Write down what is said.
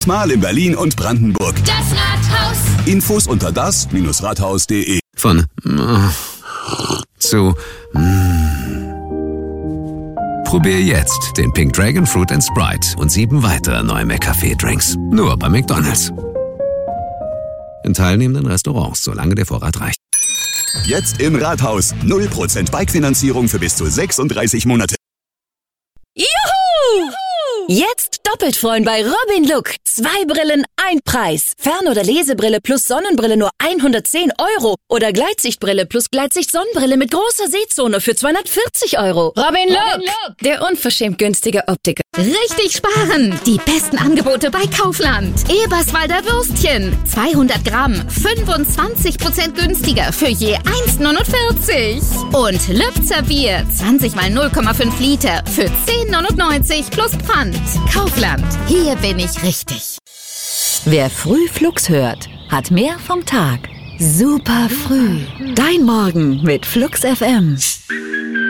Mal in Berlin und Brandenburg. Das Rathaus. Infos unter das-rathaus.de. Von zu Probier jetzt den Pink Dragon Fruit & Sprite und 7 weitere neue McCafé-Drinks. Nur bei McDonald's. In teilnehmenden Restaurants, solange der Vorrat reicht. Jetzt im Rathaus. 0% Bike-Finanzierung für bis zu 36 Monate. Juhu! Jetzt doppelt freuen bei Robin Look. 2 Brillen, 1 Preis. Fern- oder Lesebrille plus Sonnenbrille nur 110 € oder Gleitsichtbrille plus Gleitsicht-Sonnenbrille mit großer Sehzone für 240 €. Robin Look, der unverschämt günstige Optiker. Richtig sparen. Die besten Angebote bei Kaufland. Eberswalder Würstchen. 200 Gramm. 25% günstiger für je 1,49. Und Lübzer Bier. 20 mal 0,5 Liter für 10,99 plus Pfand. Kaufland. Hier bin ich richtig. Wer früh Flux hört, hat mehr vom Tag. Super früh. Dein Morgen mit Flux FM.